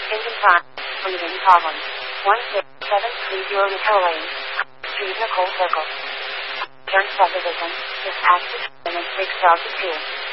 Engine prime. Breathing problems. 16730 Nicole Lane. Street, Nicole Circle. Turn subdivision. Just ask the and then 6 Delta 2.